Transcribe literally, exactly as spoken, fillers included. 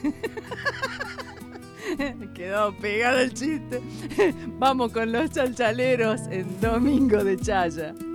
Quedó pegado el chiste. Vamos con los chalchaleros en Domingo de Chaya.